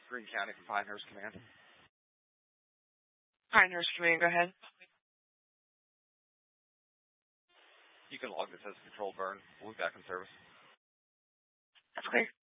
Greene County from Pinehurst Command. Pinehurst Command, go ahead. You can log this as a controlled burn. We'll be back in service. That's clear.